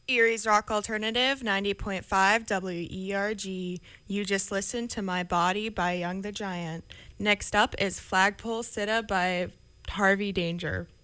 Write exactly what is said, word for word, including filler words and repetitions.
Erie's Rock Alternative, ninety point five W E R G. You just listened to My Body by Young the Giant. Next up is Flagpole Sitta by Harvey Danger.